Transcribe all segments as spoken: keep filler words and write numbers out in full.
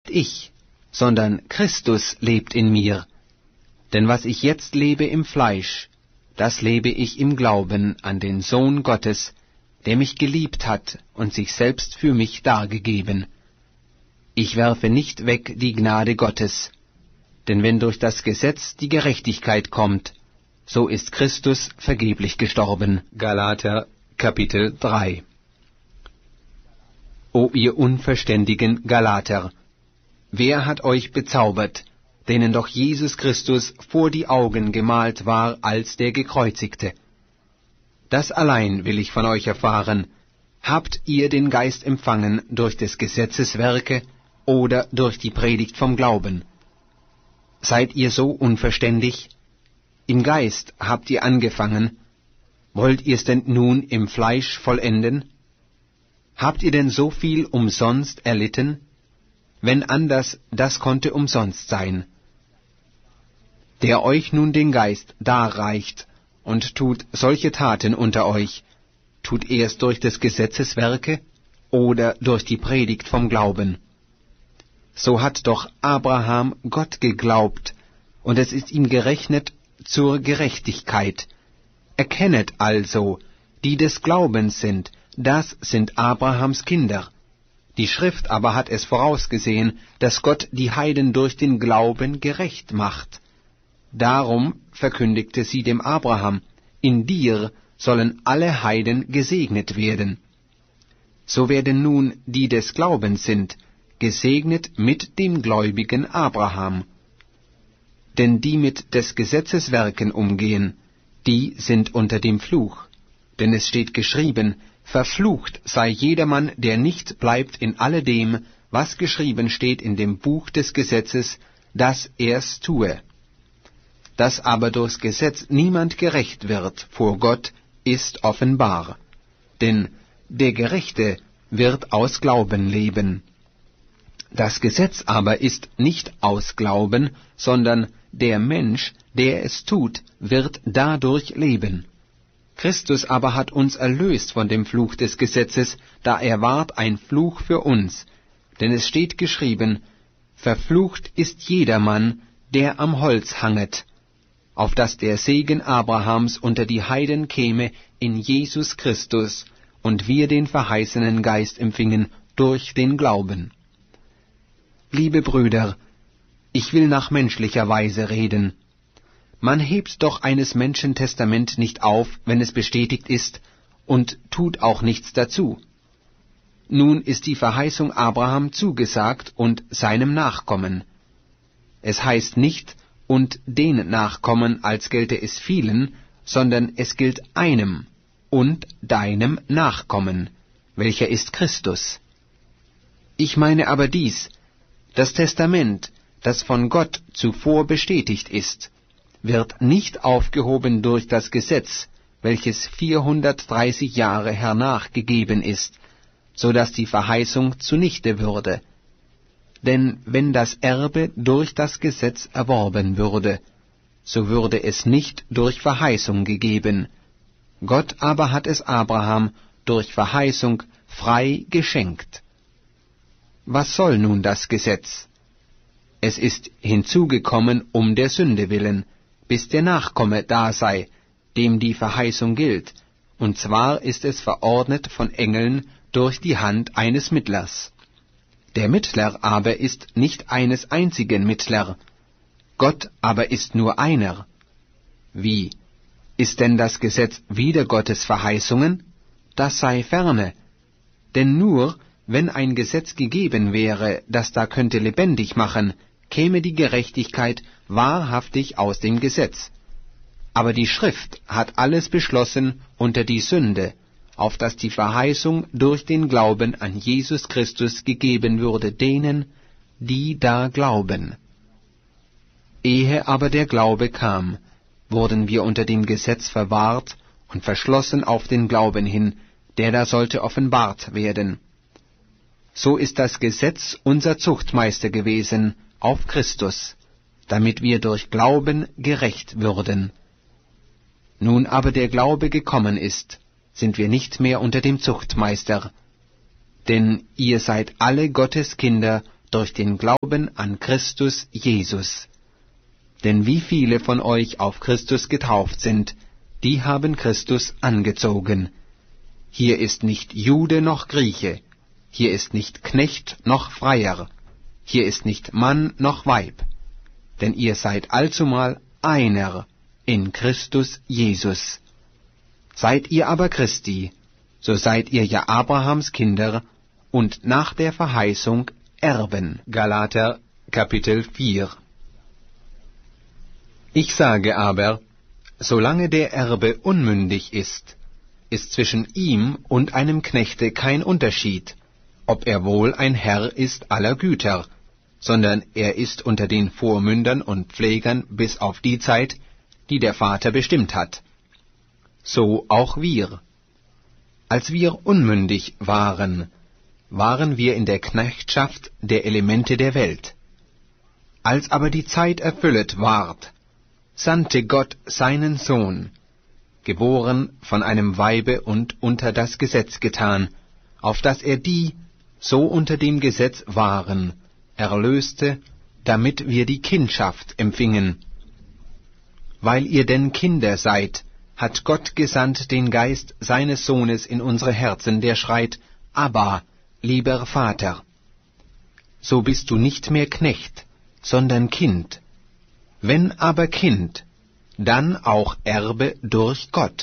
nicht ich, sondern Christus lebt in mir. Denn was ich jetzt lebe im Fleisch, das lebe ich im Glauben an den Sohn Gottes, der mich geliebt hat und sich selbst für mich dargegeben. Ich werfe nicht weg die Gnade Gottes, denn wenn durch das Gesetz die Gerechtigkeit kommt, so ist Christus vergeblich gestorben. Galater Kapitel drei. O ihr unverständigen Galater, wer hat euch bezaubert, denen doch Jesus Christus vor die Augen gemalt war als der Gekreuzigte? Das allein will ich von euch erfahren: Habt ihr den Geist empfangen durch des Gesetzes Werke oder durch die Predigt vom Glauben? Seid ihr so unverständig? Im Geist habt ihr angefangen, wollt ihr's denn nun im Fleisch vollenden? Habt ihr denn so viel umsonst erlitten? Wenn anders, das konnte umsonst sein. Der euch nun den Geist darreicht und tut solche Taten unter euch, tut er's durch des Gesetzes Werke oder durch die Predigt vom Glauben? So hat doch Abraham Gott geglaubt, und es ist ihm gerechnet zur Gerechtigkeit. Erkennet also, die des Glaubens sind, das sind Abrahams Kinder. Die Schrift aber hat es vorausgesehen, dass Gott die Heiden durch den Glauben gerecht macht. Darum verkündigte sie dem Abraham: In dir sollen alle Heiden gesegnet werden. So werden nun die des Glaubens sind gesegnet mit dem gläubigen Abraham. Denn die mit des Gesetzes Werken umgehen, die sind unter dem Fluch. Denn es steht geschrieben: Verflucht sei jedermann, der nicht bleibt in alledem, was geschrieben steht in dem Buch des Gesetzes, dass er's tue. Dass aber durchs Gesetz niemand gerecht wird vor Gott, ist offenbar. Denn der Gerechte wird aus Glauben leben. Das Gesetz aber ist nicht aus Glauben, sondern der Mensch, der es tut, wird dadurch leben. Christus aber hat uns erlöst von dem Fluch des Gesetzes, da er ward ein Fluch für uns. Denn es steht geschrieben: Verflucht ist jedermann, der am Holz hanget, auf dass der Segen Abrahams unter die Heiden käme in Jesus Christus, und wir den verheißenen Geist empfingen durch den Glauben. Liebe Brüder, ich will nach menschlicher Weise reden. Man hebt doch eines Menschen Testament nicht auf, wenn es bestätigt ist, und tut auch nichts dazu. Nun ist die Verheißung Abraham zugesagt und seinem Nachkommen. Es heißt nicht, und den Nachkommen, als gelte es vielen, sondern es gilt einem, und deinem Nachkommen, welcher ist Christus. Ich meine aber dies: Das Testament, das von Gott zuvor bestätigt ist, wird nicht aufgehoben durch das Gesetz, welches vierhundertdreißig Jahre hernach gegeben ist, so dass die Verheißung zunichte würde. Denn wenn das Erbe durch das Gesetz erworben würde, so würde es nicht durch Verheißung gegeben. Gott aber hat es Abraham durch Verheißung frei geschenkt. Was soll nun das Gesetz? Es ist hinzugekommen um der Sünde willen, bis der Nachkomme da sei, dem die Verheißung gilt, und zwar ist es verordnet von Engeln durch die Hand eines Mittlers. Der Mittler aber ist nicht eines einzigen Mittler, Gott aber ist nur einer. Wie? Ist denn das Gesetz wider Gottes Verheißungen? Das sei ferne. Denn nur, wenn ein Gesetz gegeben wäre, das da könnte lebendig machen, käme die Gerechtigkeit wahrhaftig aus dem Gesetz. Aber die Schrift hat alles beschlossen unter die Sünde, auf dass die Verheißung durch den Glauben an Jesus Christus gegeben würde denen, die da glauben. Ehe aber der Glaube kam, wurden wir unter dem Gesetz verwahrt und verschlossen auf den Glauben hin, der da sollte offenbart werden. So ist das Gesetz unser Zuchtmeister gewesen auf Christus, damit wir durch Glauben gerecht würden. Nun aber der Glaube gekommen ist, sind wir nicht mehr unter dem Zuchtmeister, denn ihr seid alle Gottes Kinder durch den Glauben an Christus Jesus. Denn wie viele von euch auf Christus getauft sind, die haben Christus angezogen. Hier ist nicht Jude noch Grieche, hier ist nicht Knecht noch Freier, hier ist nicht Mann noch Weib, denn ihr seid allzumal einer in Christus Jesus. Seid ihr aber Christi, so seid ihr ja Abrahams Kinder und nach der Verheißung Erben. Galater Kapitel vier. Ich sage aber, solange der Erbe unmündig ist, ist zwischen ihm und einem Knechte kein Unterschied, ob er wohl ein Herr ist aller Güter, sondern er ist unter den Vormündern und Pflegern bis auf die Zeit, die der Vater bestimmt hat. So auch wir. Als wir unmündig waren, waren wir in der Knechtschaft der Elemente der Welt. Als aber die Zeit erfüllet ward, sandte Gott seinen Sohn, geboren von einem Weibe und unter das Gesetz getan, auf dass er die, so unter dem Gesetz waren, erlöste, damit wir die Kindschaft empfingen. Weil ihr denn Kinder seid, hat Gott gesandt den Geist seines Sohnes in unsere Herzen, der schreit, Abba, lieber Vater. So bist du nicht mehr Knecht, sondern Kind. Wenn aber Kind, dann auch Erbe durch Gott.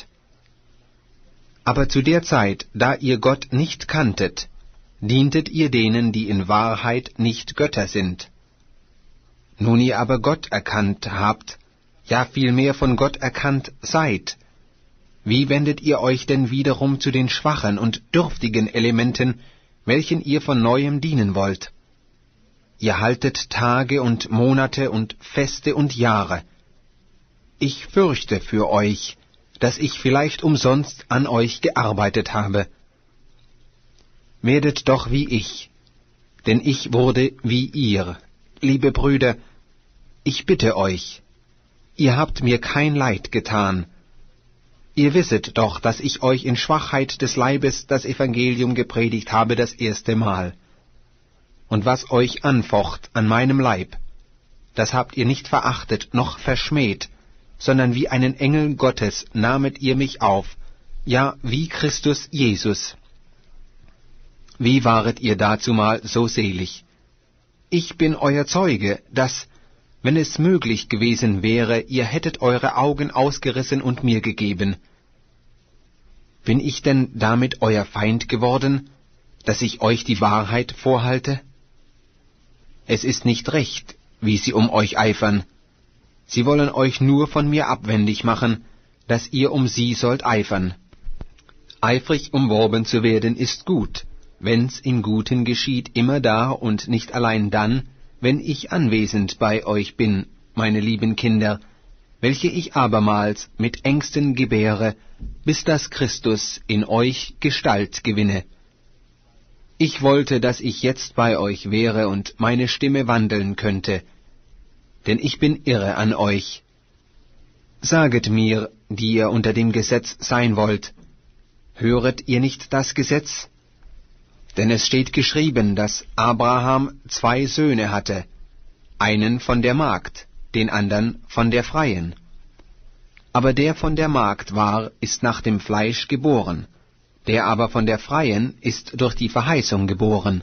Aber zu der Zeit, da ihr Gott nicht kanntet, dientet ihr denen, die in Wahrheit nicht Götter sind. Nun ihr aber Gott erkannt habt, ja vielmehr von Gott erkannt seid, wie wendet ihr euch denn wiederum zu den schwachen und dürftigen Elementen, welchen ihr von neuem dienen wollt? Ihr haltet Tage und Monate und Feste und Jahre. Ich fürchte für euch, dass ich vielleicht umsonst an euch gearbeitet habe. Werdet doch wie ich, denn ich wurde wie ihr. Liebe Brüder, ich bitte euch, ihr habt mir kein Leid getan. Ihr wisset doch, dass ich euch in Schwachheit des Leibes das Evangelium gepredigt habe das erste Mal. Und was euch anfocht an meinem Leib, das habt ihr nicht verachtet noch verschmäht, sondern wie einen Engel Gottes nahmet ihr mich auf, ja, wie Christus Jesus. Wie waret ihr dazumal so selig? Ich bin euer Zeuge, dass, wenn es möglich gewesen wäre, ihr hättet eure Augen ausgerissen und mir gegeben. Bin ich denn damit euer Feind geworden, dass ich euch die Wahrheit vorhalte? Es ist nicht recht, wie sie um euch eifern. Sie wollen euch nur von mir abwendig machen, dass ihr um sie sollt eifern. Eifrig umworben zu werden ist gut, wenn's im Guten geschieht, immer da und nicht allein dann, wenn ich anwesend bei euch bin, meine lieben Kinder, welche ich abermals mit Ängsten gebäre, bis dass Christus in euch Gestalt gewinne. Ich wollte, dass ich jetzt bei euch wäre und meine Stimme wandeln könnte, denn ich bin irre an euch. Saget mir, die ihr unter dem Gesetz sein wollt, höret ihr nicht das Gesetz? Denn es steht geschrieben, dass Abraham zwei Söhne hatte, einen von der Magd, den andern von der Freien. Aber der von der Magd war, ist nach dem Fleisch geboren, der aber von der Freien ist durch die Verheißung geboren.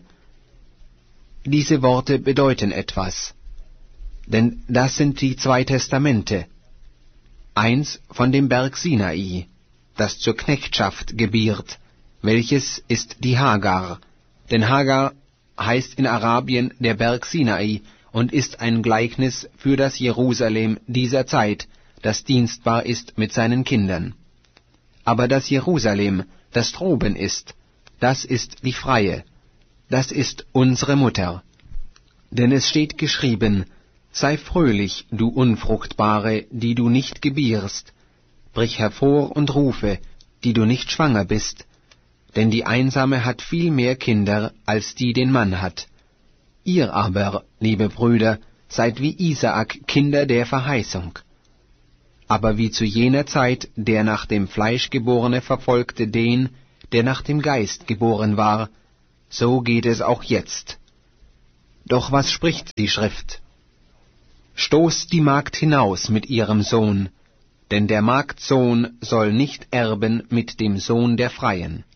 Diese Worte bedeuten etwas, denn das sind die zwei Testamente. Eins von dem Berg Sinai, das zur Knechtschaft gebiert, welches ist die Hagar, denn Hagar heißt in Arabien der Berg Sinai und ist ein Gleichnis für das Jerusalem dieser Zeit, das dienstbar ist mit seinen Kindern. Aber das Jerusalem, das droben ist, das ist die Freie, das ist unsere Mutter. Denn es steht geschrieben, sei fröhlich, du Unfruchtbare, die du nicht gebierst, brich hervor und rufe, die du nicht schwanger bist, denn die Einsame hat viel mehr Kinder, als die den Mann hat. Ihr aber, liebe Brüder, seid wie Isaak Kinder der Verheißung. Aber wie zu jener Zeit der nach dem Fleisch Geborene verfolgte den, der nach dem Geist geboren war, so geht es auch jetzt. Doch was spricht die Schrift? Stoßt die Magd hinaus mit ihrem Sohn, denn der Magdsohn soll nicht erben mit dem Sohn der Freien.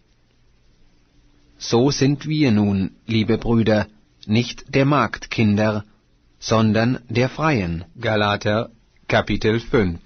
So sind wir nun, liebe Brüder, nicht der Magd Kinder, sondern der Freien. Galater, Kapitel fünf.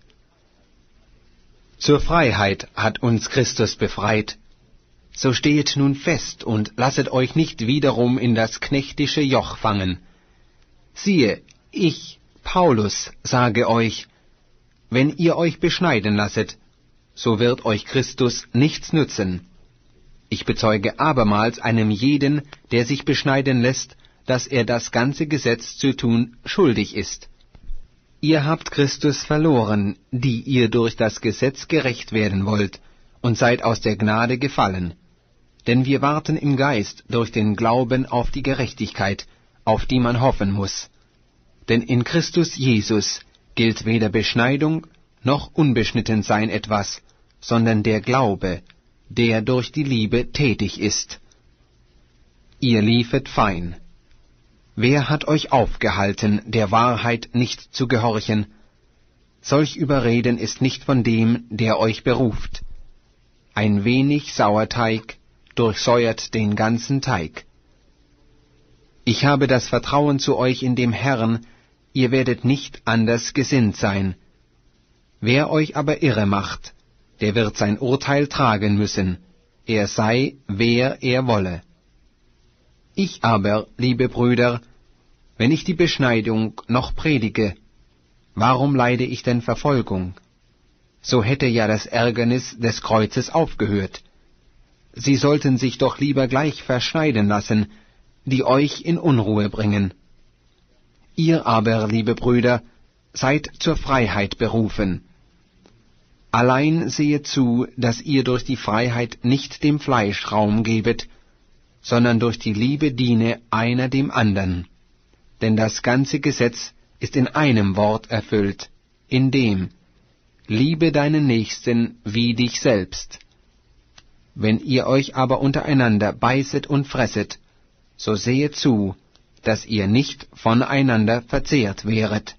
Zur Freiheit hat uns Christus befreit. So stehet nun fest und lasset euch nicht wiederum in das knechtische Joch fangen. Siehe, ich, Paulus, sage euch, wenn ihr euch beschneiden lasset, so wird euch Christus nichts nützen. Ich bezeuge abermals einem jeden, der sich beschneiden lässt, dass er das ganze Gesetz zu tun schuldig ist. Ihr habt Christus verloren, die ihr durch das Gesetz gerecht werden wollt, und seid aus der Gnade gefallen. Denn wir warten im Geist durch den Glauben auf die Gerechtigkeit, auf die man hoffen muss. Denn in Christus Jesus gilt weder Beschneidung noch Unbeschnittensein etwas, sondern der Glaube, der durch die Liebe tätig ist. Ihr liefet fein. Wer hat euch aufgehalten, der Wahrheit nicht zu gehorchen? Solch Überreden ist nicht von dem, der euch beruft. Ein wenig Sauerteig durchsäuert den ganzen Teig. Ich habe das Vertrauen zu euch in dem Herrn, ihr werdet nicht anders gesinnt sein. Wer euch aber irre macht, der wird sein Urteil tragen müssen, er sei, wer er wolle. Ich aber, liebe Brüder, wenn ich die Beschneidung noch predige, warum leide ich denn Verfolgung? So hätte ja das Ärgernis des Kreuzes aufgehört. Sie sollten sich doch lieber gleich verschneiden lassen, die euch in Unruhe bringen. Ihr aber, liebe Brüder, seid zur Freiheit berufen. Allein sehet zu, dass ihr durch die Freiheit nicht dem Fleisch Raum gebet, sondern durch die Liebe diene einer dem andern. Denn das ganze Gesetz ist in einem Wort erfüllt, in dem: Liebe deinen Nächsten wie dich selbst. Wenn ihr euch aber untereinander beißet und fresset, so sehet zu, dass ihr nicht voneinander verzehrt wäret.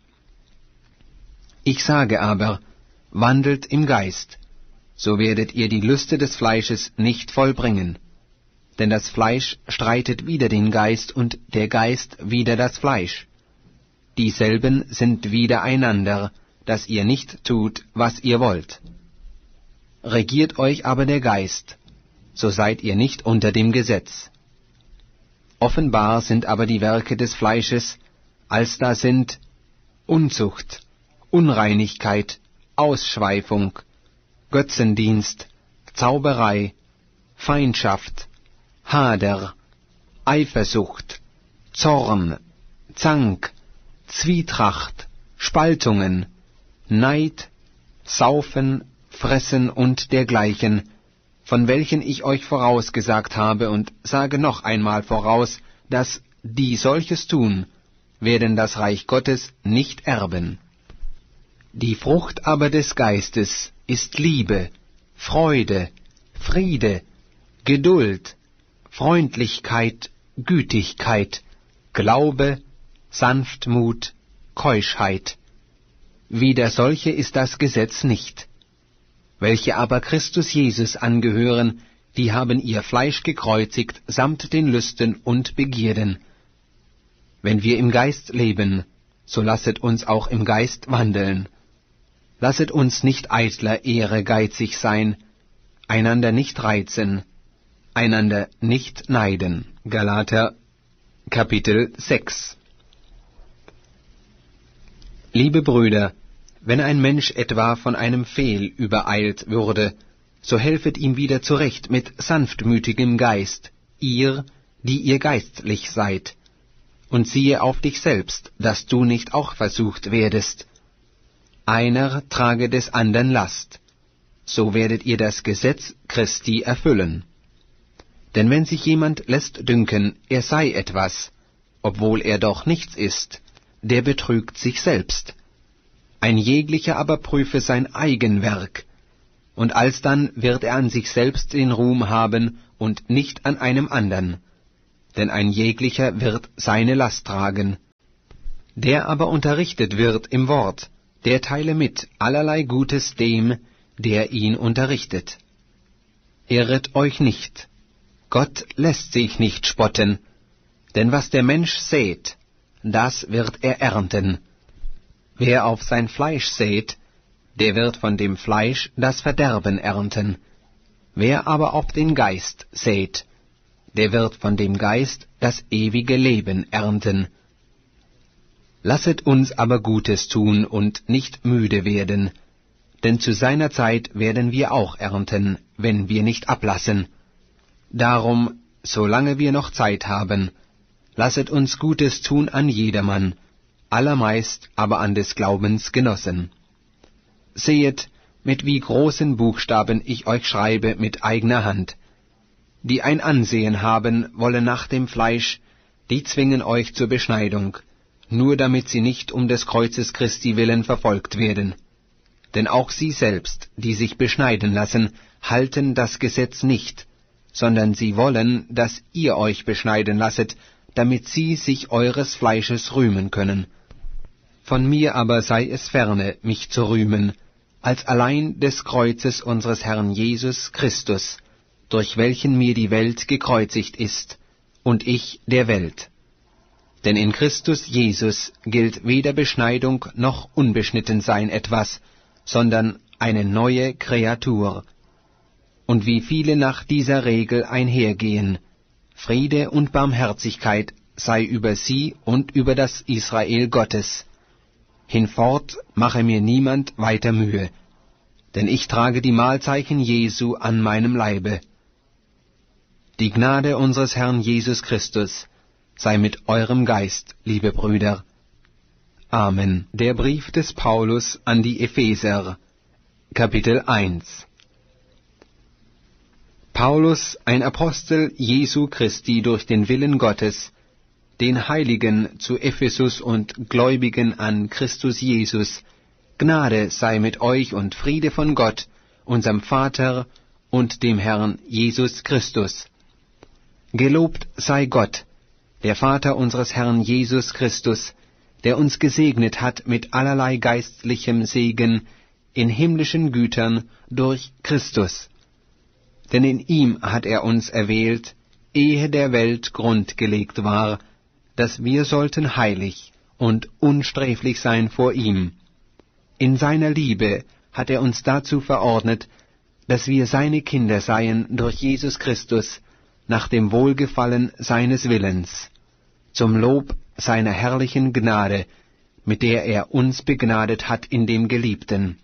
Ich sage aber, wandelt im Geist, so werdet ihr die Lüste des Fleisches nicht vollbringen. Denn das Fleisch streitet wider den Geist und der Geist wider das Fleisch. Dieselben sind widereinander, dass ihr nicht tut, was ihr wollt. Regiert euch aber der Geist, so seid ihr nicht unter dem Gesetz. Offenbar sind aber die Werke des Fleisches, als da sind Unzucht, Unreinigkeit, Ausschweifung, Götzendienst, Zauberei, Feindschaft, Hader, Eifersucht, Zorn, Zank, Zwietracht, Spaltungen, Neid, Saufen, Fressen und dergleichen, von welchen ich euch vorausgesagt habe und sage noch einmal voraus, dass die solches tun, werden das Reich Gottes nicht erben. Die Frucht aber des Geistes ist Liebe, Freude, Friede, Geduld, Freundlichkeit, Gütigkeit, Glaube, Sanftmut, Keuschheit. Wider solche ist das Gesetz nicht. Welche aber Christus Jesus angehören, die haben ihr Fleisch gekreuzigt samt den Lüsten und Begierden. Wenn wir im Geist leben, so lasset uns auch im Geist wandeln. Lasset uns nicht eitler Ehre geizig sein, einander nicht reizen, einander nicht neiden. Galater, Kapitel sechs. Liebe Brüder, wenn ein Mensch etwa von einem Fehl übereilt würde, so helfet ihm wieder zurecht mit sanftmütigem Geist, ihr, die ihr geistlich seid, und siehe auf dich selbst, dass du nicht auch versucht werdest. Einer trage des andern Last, so werdet ihr das Gesetz Christi erfüllen. Denn wenn sich jemand lässt dünken, er sei etwas, obwohl er doch nichts ist, der betrügt sich selbst. Ein jeglicher aber prüfe sein Eigenwerk, und alsdann wird er an sich selbst den Ruhm haben und nicht an einem andern. denn ein jeglicher wird seine Last tragen. Der aber unterrichtet wird im Wort, der teile mit allerlei Gutes dem, der ihn unterrichtet. Irret euch nicht, Gott lässt sich nicht spotten, denn was der Mensch sät, das wird er ernten. Wer auf sein Fleisch sät, der wird von dem Fleisch das Verderben ernten. Wer aber auf den Geist sät, der wird von dem Geist das ewige Leben ernten. Lasset uns aber Gutes tun und nicht müde werden, denn zu seiner Zeit werden wir auch ernten, wenn wir nicht ablassen. Darum, solange wir noch Zeit haben, lasset uns Gutes tun an jedermann, allermeist aber an des Glaubens Genossen. Sehet, mit wie großen Buchstaben ich euch schreibe mit eigener Hand. Die ein Ansehen haben, wollen nach dem Fleisch, die zwingen euch zur Beschneidung, nur damit sie nicht um des Kreuzes Christi willen verfolgt werden. Denn auch sie selbst, die sich beschneiden lassen, halten das Gesetz nicht, sondern sie wollen, dass ihr euch beschneiden lasset, damit sie sich eures Fleisches rühmen können. Von mir aber sei es ferne, mich zu rühmen, als allein des Kreuzes unseres Herrn Jesus Christus, durch welchen mir die Welt gekreuzigt ist, und ich der Welt. Denn in Christus Jesus gilt weder Beschneidung noch Unbeschnittensein etwas, sondern eine neue Kreatur. Und wie viele nach dieser Regel einhergehen, Friede und Barmherzigkeit sei über sie und über das Israel Gottes. Hinfort mache mir niemand weiter Mühe, denn ich trage die Mahlzeichen Jesu an meinem Leibe. Die Gnade unseres Herrn Jesus Christus sei mit eurem Geist, liebe Brüder. Amen. Der Brief des Paulus an die Epheser, Kapitel eins. Paulus, ein Apostel Jesu Christi durch den Willen Gottes, den Heiligen zu Ephesus und Gläubigen an Christus Jesus, Gnade sei mit euch und Friede von Gott, unserem Vater und dem Herrn Jesus Christus. Gelobt sei Gott, der Vater unseres Herrn Jesus Christus, der uns gesegnet hat mit allerlei geistlichem Segen in himmlischen Gütern durch Christus. Denn in ihm hat er uns erwählt, ehe der Welt Grund gelegt war, dass wir sollten heilig und unsträflich sein vor ihm. In seiner Liebe hat er uns dazu verordnet, dass wir seine Kinder seien durch Jesus Christus, nach dem Wohlgefallen seines Willens, zum Lob seiner herrlichen Gnade, mit der er uns begnadet hat in dem Geliebten.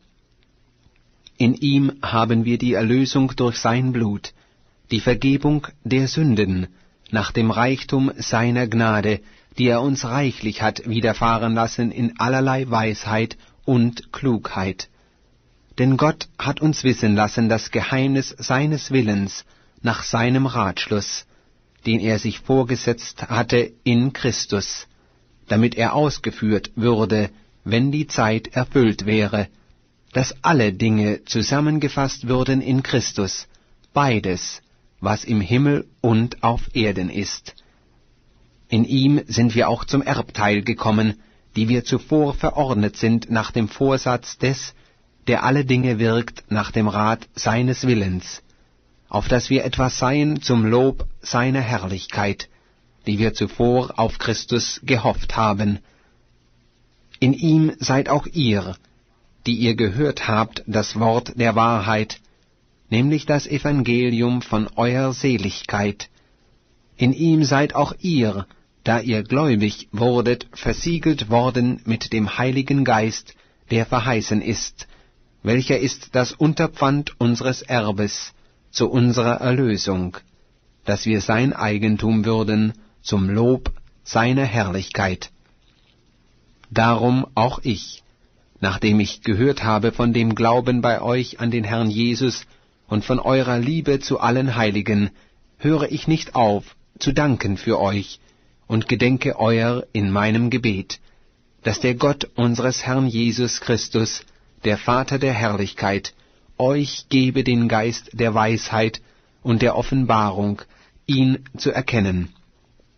In ihm haben wir die Erlösung durch sein Blut, die Vergebung der Sünden, nach dem Reichtum seiner Gnade, die er uns reichlich hat widerfahren lassen in allerlei Weisheit und Klugheit. Denn Gott hat uns wissen lassen das Geheimnis seines Willens nach seinem Ratschluss, den er sich vorgesetzt hatte in Christus, damit er ausgeführt würde, wenn die Zeit erfüllt wäre, dass alle Dinge zusammengefasst würden in Christus, beides, was im Himmel und auf Erden ist. In ihm sind wir auch zum Erbteil gekommen, die wir zuvor verordnet sind nach dem Vorsatz des, der alle Dinge wirkt nach dem Rat seines Willens, auf dass wir etwas seien zum Lob seiner Herrlichkeit, die wir zuvor auf Christus gehofft haben. In ihm seid auch ihr, die ihr gehört habt, das Wort der Wahrheit, nämlich das Evangelium von eurer Seligkeit. In ihm seid auch ihr, da ihr gläubig wurdet, versiegelt worden mit dem Heiligen Geist, der verheißen ist, welcher ist das Unterpfand unseres Erbes, zu unserer Erlösung, dass wir sein Eigentum würden, zum Lob seiner Herrlichkeit. Darum auch ich, nachdem ich gehört habe von dem Glauben bei euch an den Herrn Jesus und von eurer Liebe zu allen Heiligen, höre ich nicht auf, zu danken für euch und gedenke euer in meinem Gebet, dass der Gott unseres Herrn Jesus Christus, der Vater der Herrlichkeit, euch gebe den Geist der Weisheit und der Offenbarung, ihn zu erkennen,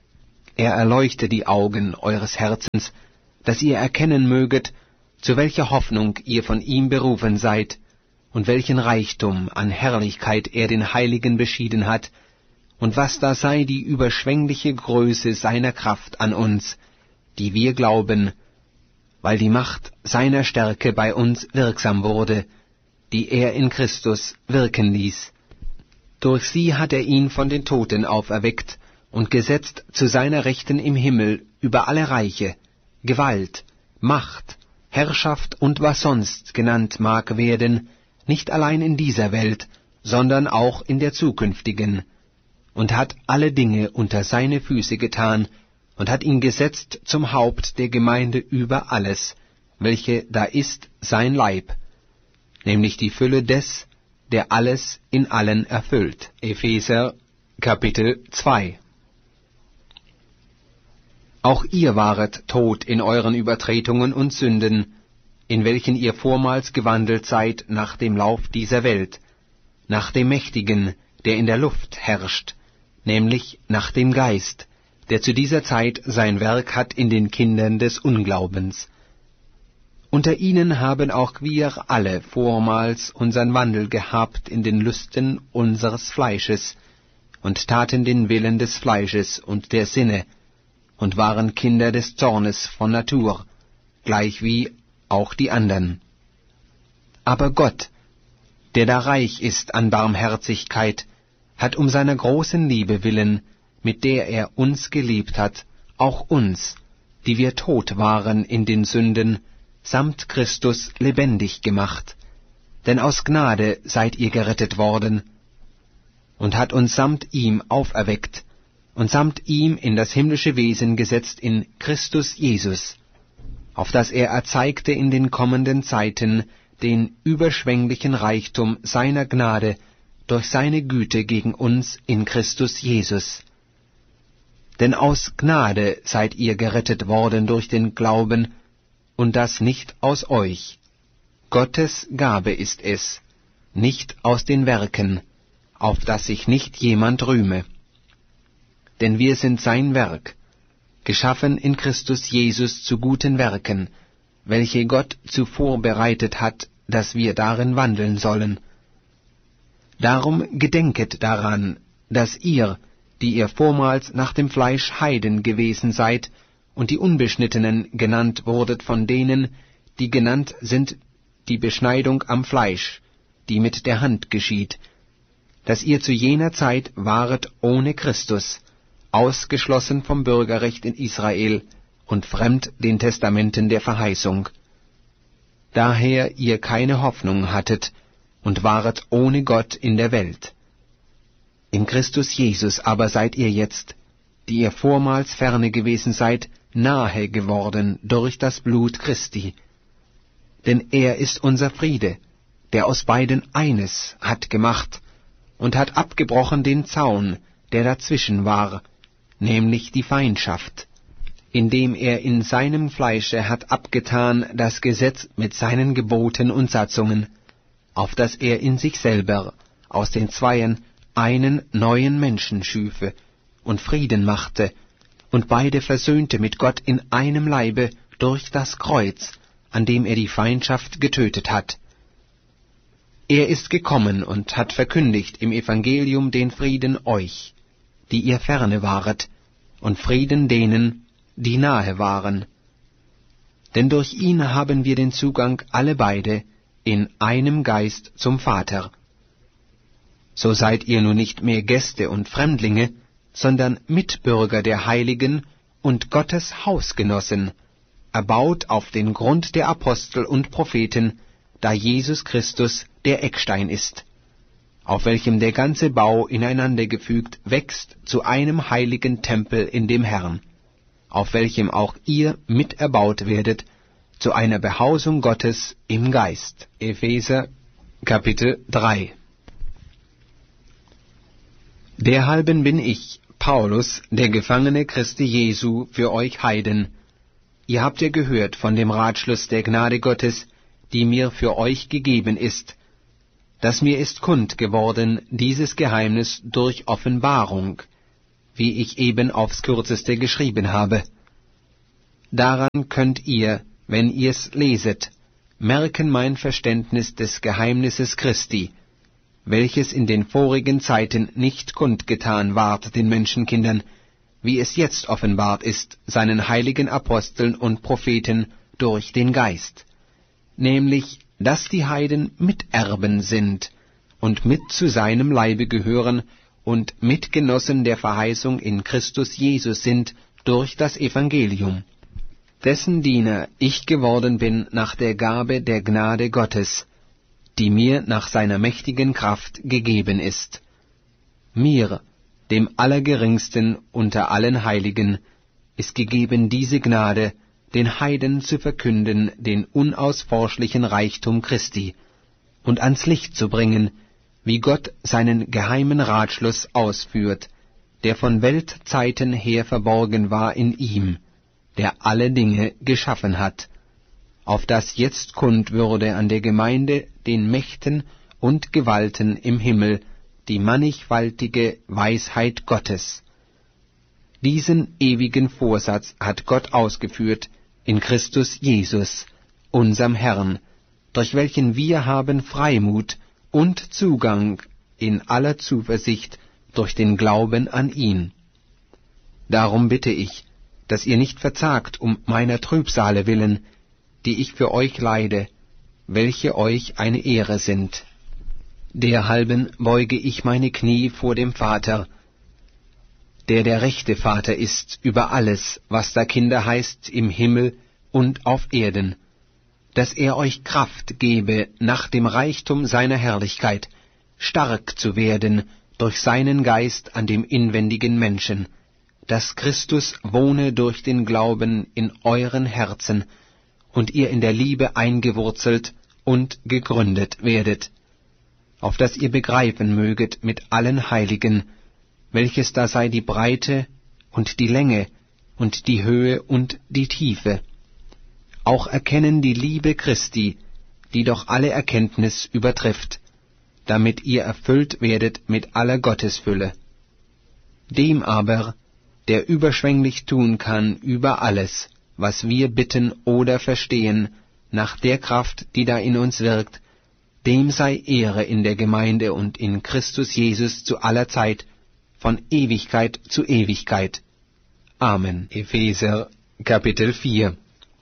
er erleuchte die Augen eures Herzens, dass ihr erkennen möget, zu welcher Hoffnung ihr von ihm berufen seid, und welchen Reichtum an Herrlichkeit er den Heiligen beschieden hat, und was da sei die überschwängliche Größe seiner Kraft an uns, die wir glauben, weil die Macht seiner Stärke bei uns wirksam wurde, die er in Christus wirken ließ. Durch sie hat er ihn von den Toten auferweckt und gesetzt zu seiner Rechten im Himmel über alle Reiche, Gewalt, Macht, Herrschaft und was sonst genannt mag werden, nicht allein in dieser Welt, sondern auch in der zukünftigen, und hat alle Dinge unter seine Füße getan und hat ihn gesetzt zum Haupt der Gemeinde über alles, welche da ist sein Leib, nämlich die Fülle des, der alles in allen erfüllt. Epheser Kapitel zwei. Auch ihr waret tot in euren Übertretungen und Sünden, in welchen ihr vormals gewandelt seid nach dem Lauf dieser Welt, nach dem Mächtigen, der in der Luft herrscht, nämlich nach dem Geist, der zu dieser Zeit sein Werk hat in den Kindern des Unglaubens. Unter ihnen haben auch wir alle vormals unseren Wandel gehabt in den Lüsten unseres Fleisches und taten den Willen des Fleisches und der Sinne und waren Kinder des Zornes von Natur, gleichwie auch die andern. Aber Gott, der da reich ist an Barmherzigkeit, hat um seiner großen Liebe willen, mit der er uns geliebt hat, auch uns, die wir tot waren in den Sünden, samt Christus lebendig gemacht. Denn aus Gnade seid ihr gerettet worden, und hat uns samt ihm auferweckt, und samt ihm in das himmlische Wesen gesetzt in Christus Jesus, auf dass er erzeigte in den kommenden Zeiten den überschwänglichen Reichtum seiner Gnade durch seine Güte gegen uns in Christus Jesus. Denn aus Gnade seid ihr gerettet worden durch den Glauben, und das nicht aus euch. Gottes Gabe ist es, nicht aus den Werken, auf dass sich nicht jemand rühme. Denn wir sind sein Werk, geschaffen in Christus Jesus zu guten Werken, welche Gott zuvor bereitet hat, dass wir darin wandeln sollen. Darum gedenket daran, dass ihr, die ihr vormals nach dem Fleisch Heiden gewesen seid, und die Unbeschnittenen genannt wurdet von denen, die genannt sind die Beschneidung am Fleisch, die mit der Hand geschieht, dass ihr zu jener Zeit waret ohne Christus, ausgeschlossen vom Bürgerrecht in Israel und fremd den Testamenten der Verheißung. Daher ihr keine Hoffnung hattet und waret ohne Gott in der Welt. In Christus Jesus aber seid ihr jetzt, die ihr vormals ferne gewesen seid, nahe geworden durch das Blut Christi. Denn er ist unser Friede, der aus beiden eines hat gemacht und hat abgebrochen den Zaun, der dazwischen war, nämlich die Feindschaft, indem er in seinem Fleische hat abgetan das Gesetz mit seinen Geboten und Satzungen, auf dass er in sich selber aus den Zweien einen neuen Menschen schüfe und Frieden machte, und beide versöhnte mit Gott in einem Leibe durch das Kreuz, an dem er die Feindschaft getötet hat. Er ist gekommen und hat verkündigt im Evangelium den Frieden euch, die ihr ferne waret, und Frieden denen, die nahe waren. Denn durch ihn haben wir den Zugang alle beide in einem Geist zum Vater. So seid ihr nun nicht mehr Gäste und Fremdlinge, sondern Mitbürger der Heiligen und Gottes Hausgenossen, erbaut auf den Grund der Apostel und Propheten, da Jesus Christus der Eckstein ist, auf welchem der ganze Bau ineinandergefügt wächst zu einem heiligen Tempel in dem Herrn, auf welchem auch ihr miterbaut werdet zu einer Behausung Gottes im Geist. Epheser Kapitel drei. Derhalben bin ich, Paulus, der Gefangene Christi Jesu, für euch Heiden. Ihr habt ja gehört von dem Ratschluss der Gnade Gottes, die mir für euch gegeben ist, dass mir ist kund geworden dieses Geheimnis durch Offenbarung, wie ich eben aufs Kürzeste geschrieben habe. Daran könnt ihr, wenn ihr's leset, merken mein Verständnis des Geheimnisses Christi, welches in den vorigen Zeiten nicht kundgetan ward den Menschenkindern, wie es jetzt offenbart ist, seinen heiligen Aposteln und Propheten durch den Geist, nämlich, dass die Heiden Miterben sind und mit zu seinem Leibe gehören und Mitgenossen der Verheißung in Christus Jesus sind durch das Evangelium, dessen Diener ich geworden bin nach der Gabe der Gnade Gottes, die mir nach seiner mächtigen Kraft gegeben ist. Mir, dem Allergeringsten unter allen Heiligen, ist gegeben diese Gnade, den Heiden zu verkünden den unausforschlichen Reichtum Christi und ans Licht zu bringen, wie Gott seinen geheimen Ratschluss ausführt, der von Weltzeiten her verborgen war in ihm, der alle Dinge geschaffen hat, auf das jetzt kund würde an der Gemeinde den Mächten und Gewalten im Himmel die mannigfaltige Weisheit Gottes. Diesen ewigen Vorsatz hat Gott ausgeführt in Christus Jesus, unserem Herrn, durch welchen wir haben Freimut und Zugang in aller Zuversicht durch den Glauben an ihn. Darum bitte ich, dass ihr nicht verzagt um meiner Trübsale willen, die ich für euch leide, welche euch eine Ehre sind. Derhalben beuge ich meine Knie vor dem Vater, der der rechte Vater ist über alles, was da Kinder heißt im Himmel und auf Erden, dass er euch Kraft gebe, nach dem Reichtum seiner Herrlichkeit stark zu werden durch seinen Geist an dem inwendigen Menschen, dass Christus wohne durch den Glauben in euren Herzen und ihr in der Liebe eingewurzelt und gegründet werdet, auf dass ihr begreifen möget mit allen Heiligen, welches da sei die Breite und die Länge und die Höhe und die Tiefe, auch erkennen die Liebe Christi, die doch alle Erkenntnis übertrifft, damit ihr erfüllt werdet mit aller Gottesfülle. Dem aber, der überschwänglich tun kann über alles, was wir bitten oder verstehen, nach der Kraft, die da in uns wirkt, dem sei Ehre in der Gemeinde und in Christus Jesus zu aller Zeit, von Ewigkeit zu Ewigkeit. Amen. Epheser, Kapitel vier.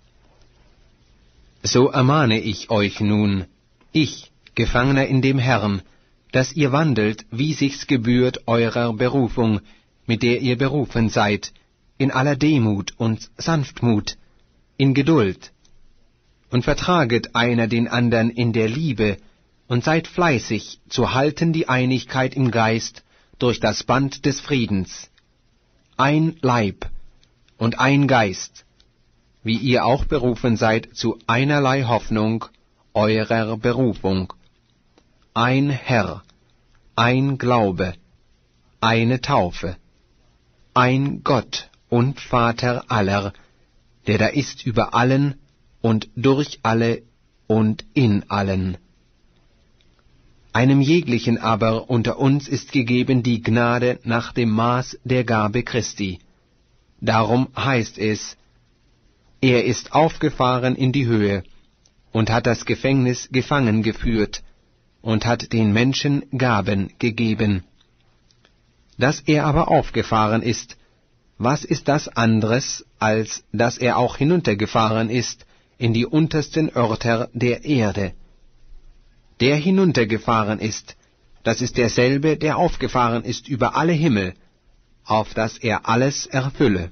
So ermahne ich euch nun, ich, Gefangener in dem Herrn, dass ihr wandelt, wie sich's gebührt eurer Berufung, mit der ihr berufen seid, in aller Demut und Sanftmut, in Geduld, und vertraget einer den andern in der Liebe, und seid fleißig, zu halten die Einigkeit im Geist durch das Band des Friedens. Ein Leib und ein Geist, wie ihr auch berufen seid zu einerlei Hoffnung eurer Berufung. Ein Herr, ein Glaube, eine Taufe, ein Gott und Vater aller, der da ist über allen und durch alle und in allen. Einem jeglichen aber unter uns ist gegeben die Gnade nach dem Maß der Gabe Christi. Darum heißt es, er ist aufgefahren in die Höhe und hat das Gefängnis gefangen geführt und hat den Menschen Gaben gegeben. Dass er aber aufgefahren ist, was ist das anderes, als dass er auch hinuntergefahren ist in die untersten Örter der Erde? Der hinuntergefahren ist, das ist derselbe, der aufgefahren ist über alle Himmel, auf dass er alles erfülle.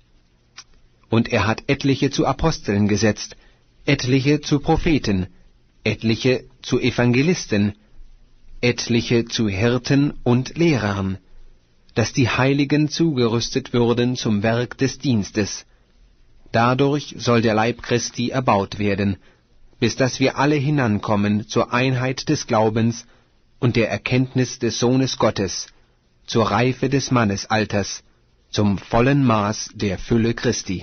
Und er hat etliche zu Aposteln gesetzt, etliche zu Propheten, etliche zu Evangelisten, etliche zu Hirten und Lehrern, dass die Heiligen zugerüstet würden zum Werk des Dienstes. Dadurch soll der Leib Christi erbaut werden, bis dass wir alle hinankommen zur Einheit des Glaubens und der Erkenntnis des Sohnes Gottes, zur Reife des Mannesalters, zum vollen Maß der Fülle Christi,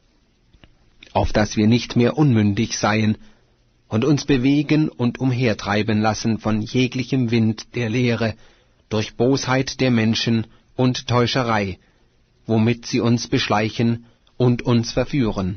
auf dass wir nicht mehr unmündig seien und uns bewegen und umhertreiben lassen von jeglichem Wind der Lehre, durch Bosheit der Menschen und Täuscherei, womit sie uns beschleichen und uns verführen.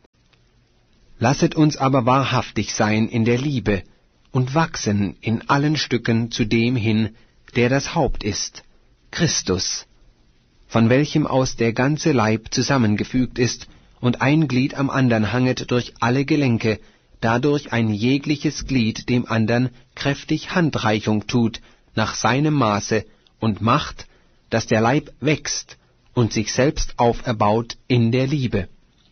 Lasset uns aber wahrhaftig sein in der Liebe und wachsen in allen Stücken zu dem hin, der das Haupt ist, Christus, von welchem aus der ganze Leib zusammengefügt ist und ein Glied am andern hanget durch alle Gelenke, dadurch ein jegliches Glied dem andern kräftig Handreichung tut nach seinem Maße und macht, dass der Leib wächst und sich selbst auferbaut in der Liebe.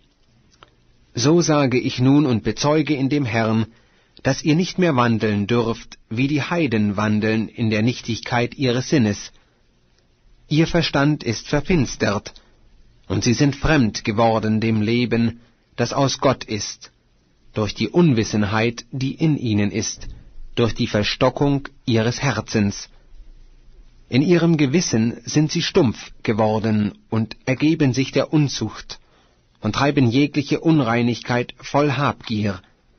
So sage ich nun und bezeuge in dem Herrn, dass ihr nicht mehr wandeln dürft, wie die Heiden wandeln in der Nichtigkeit ihres Sinnes. Ihr Verstand ist verfinstert, und sie sind fremd geworden dem Leben, das aus Gott ist, durch die Unwissenheit, die in ihnen ist, durch die Verstockung ihres Herzens. In ihrem Gewissen sind sie stumpf geworden und ergeben sich der Unzucht und treiben jegliche Unreinigkeit voll Habgier.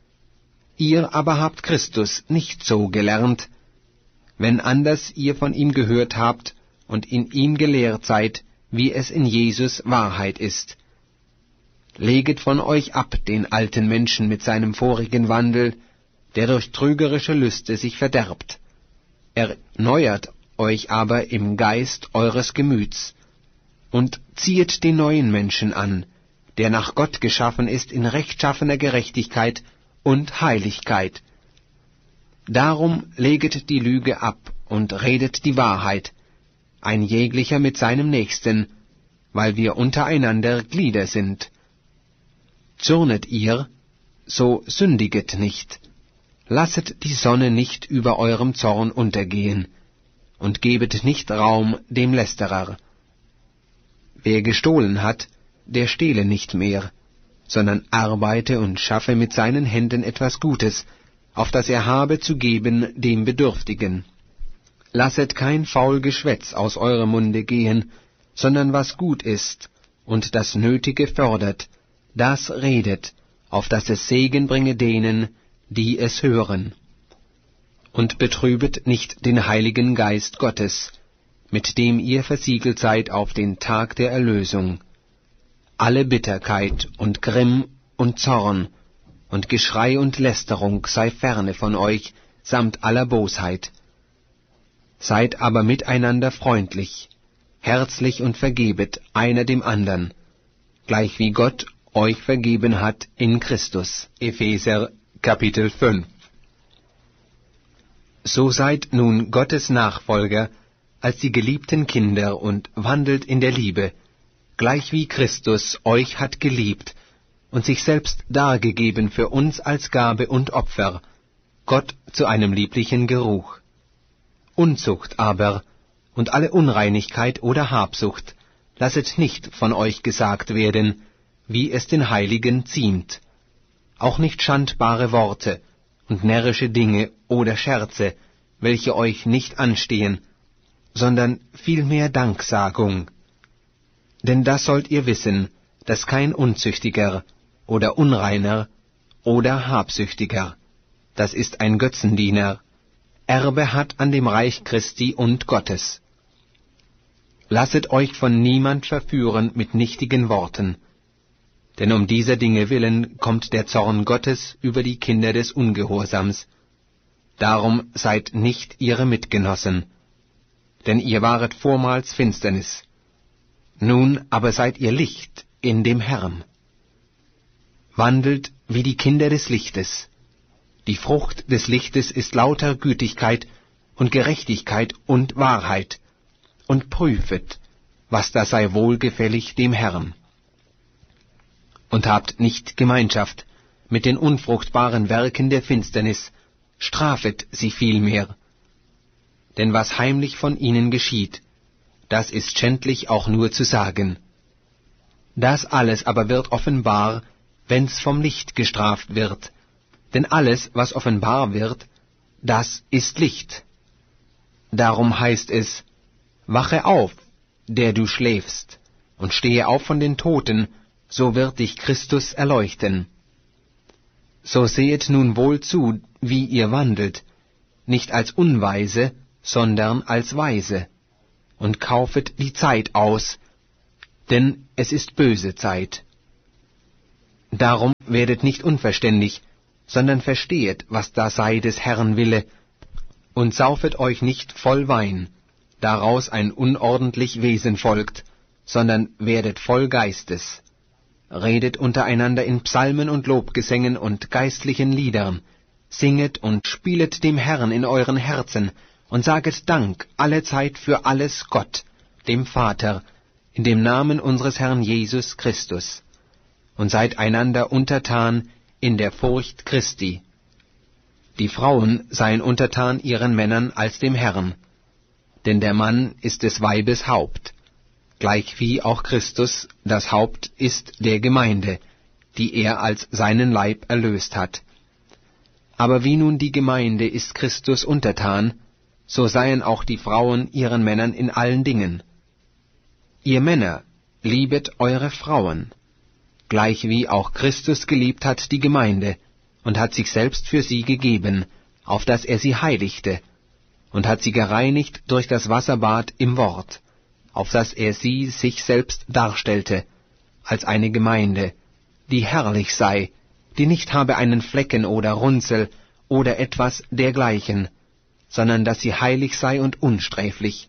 Ihr aber habt Christus nicht so gelernt, wenn anders ihr von ihm gehört habt und in ihm gelehrt seid, wie es in Jesus Wahrheit ist. Leget von euch ab den alten Menschen mit seinem vorigen Wandel, der durch trügerische Lüste sich verderbt. Erneuert euch aber im Geist eures Gemüts, und ziehet den neuen Menschen an, der nach Gott geschaffen ist in rechtschaffener Gerechtigkeit und Heiligkeit. Darum leget die Lüge ab und redet die Wahrheit, ein jeglicher mit seinem Nächsten, weil wir untereinander Glieder sind. Zürnet ihr, so sündiget nicht. Lasset die Sonne nicht über eurem Zorn untergehen, und gebet nicht Raum dem Lästerer. Wer gestohlen hat, der stehle nicht mehr, sondern arbeite und schaffe mit seinen Händen etwas Gutes, auf das er habe zu geben dem Bedürftigen. Lasset kein faul Geschwätz aus eurem Munde gehen, sondern was gut ist und das Nötige fördert, das redet, auf dass es Segen bringe denen, die es hören. Und betrübet nicht den Heiligen Geist Gottes, mit dem ihr versiegelt seid auf den Tag der Erlösung. Alle Bitterkeit und Grimm und Zorn und Geschrei und Lästerung sei ferne von euch, samt aller Bosheit. Seid aber miteinander freundlich, herzlich und vergebet einer dem andern, gleich wie Gott euch vergeben hat in Christus. Epheser Kapitel fünf. So seid nun Gottes Nachfolger als die geliebten Kinder und wandelt in der Liebe, gleich wie Christus euch hat geliebt und sich selbst dargegeben für uns als Gabe und Opfer, Gott zu einem lieblichen Geruch. Unzucht aber und alle Unreinigkeit oder Habsucht lasset nicht von euch gesagt werden, wie es den Heiligen ziemt, auch nicht schandbare Worte und närrische Dinge oder Scherze, welche euch nicht anstehen, sondern vielmehr Danksagung. Denn das sollt ihr wissen, dass kein Unzüchtiger oder Unreiner oder Habsüchtiger, das ist ein Götzendiener, Erbe hat an dem Reich Christi und Gottes. Lasset euch von niemand verführen mit nichtigen Worten, denn um dieser Dinge willen kommt der Zorn Gottes über die Kinder des Ungehorsams. Darum seid nicht ihre Mitgenossen, denn ihr waret vormals Finsternis. Nun aber seid ihr Licht in dem Herrn. Wandelt wie die Kinder des Lichtes. Die Frucht des Lichtes ist lauter Gütigkeit und Gerechtigkeit und Wahrheit, und prüfet, was da sei wohlgefällig dem Herrn. Und habt nicht Gemeinschaft mit den unfruchtbaren Werken der Finsternis, strafet sie vielmehr. Denn was heimlich von ihnen geschieht, das ist schändlich auch nur zu sagen. Das alles aber wird offenbar, wenn's vom Licht gestraft wird, denn alles, was offenbar wird, das ist Licht. Darum heißt es, wache auf, der du schläfst, und stehe auf von den Toten, so wird dich Christus erleuchten. So sehet nun wohl zu, wie ihr wandelt, nicht als Unweise, sondern als Weise, und kaufet die Zeit aus, denn es ist böse Zeit. Darum werdet nicht unverständig, sondern verstehet, was da sei des Herrn Wille, und saufet euch nicht voll Wein, daraus ein unordentlich Wesen folgt, sondern werdet voll Geistes. Redet untereinander in Psalmen und Lobgesängen und geistlichen Liedern, singet und spielet dem Herrn in euren Herzen, und saget Dank allezeit für alles Gott, dem Vater, in dem Namen unseres Herrn Jesus Christus. Und seid einander untertan in der Furcht Christi. Die Frauen seien untertan ihren Männern als dem Herrn, denn der Mann ist des Weibes Haupt, gleichwie auch Christus das Haupt ist der Gemeinde, die er als seinen Leib erlöst hat. Aber wie nun die Gemeinde ist Christus untertan, so seien auch die Frauen ihren Männern in allen Dingen. Ihr Männer, liebet eure Frauen, gleichwie auch Christus geliebt hat die Gemeinde, und hat sich selbst für sie gegeben, auf dass er sie heiligte, und hat sie gereinigt durch das Wasserbad im Wort, auf dass er sie sich selbst darstellte, als eine Gemeinde, die herrlich sei, die nicht habe einen Flecken oder Runzel oder etwas dergleichen, sondern dass sie heilig sei und unsträflich.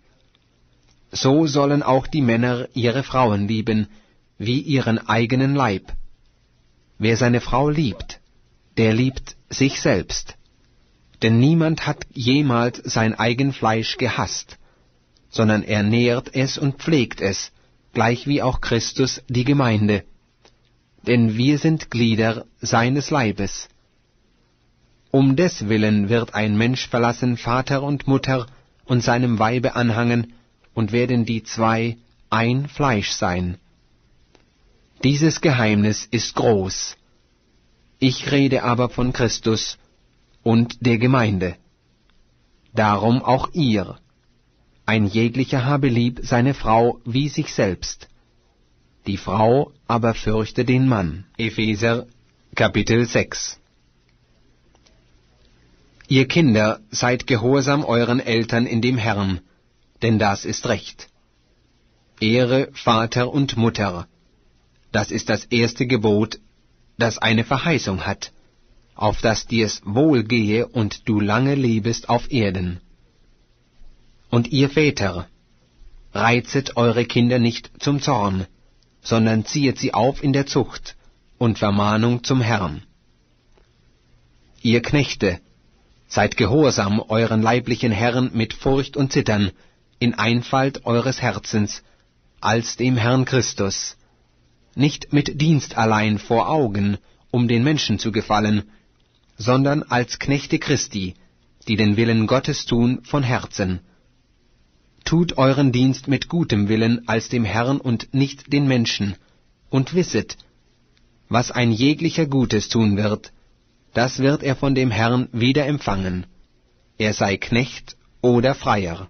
So sollen auch die Männer ihre Frauen lieben, wie ihren eigenen Leib. Wer seine Frau liebt, der liebt sich selbst. Denn niemand hat jemals sein eigen Fleisch gehasst, sondern er nährt es und pflegt es, gleichwie auch Christus die Gemeinde. Denn wir sind Glieder seines Leibes. Um deswillen wird ein Mensch verlassen Vater und Mutter und seinem Weibe anhangen, und werden die zwei ein Fleisch sein. Dieses Geheimnis ist groß. Ich rede aber von Christus und der Gemeinde. Darum auch ihr. Ein jeglicher habe lieb seine Frau wie sich selbst. Die Frau aber fürchte den Mann. Epheser, Kapitel sechs. Ihr Kinder, seid gehorsam euren Eltern in dem Herrn, denn das ist Recht. Ehre Vater und Mutter. Das ist das erste Gebot, das eine Verheißung hat, auf dass dir's wohl gehe und du lange lebest auf Erden. Und ihr Väter, reizet eure Kinder nicht zum Zorn, sondern ziehet sie auf in der Zucht und Vermahnung zum Herrn. Ihr Knechte, seid gehorsam euren leiblichen Herren mit Furcht und Zittern, in Einfalt eures Herzens, als dem Herrn Christus, nicht mit Dienst allein vor Augen, um den Menschen zu gefallen, sondern als Knechte Christi, die den Willen Gottes tun von Herzen. Tut euren Dienst mit gutem Willen als dem Herrn und nicht den Menschen, und wisset, was ein jeglicher Gutes tun wird, das wird er von dem Herrn wieder empfangen, er sei Knecht oder Freier.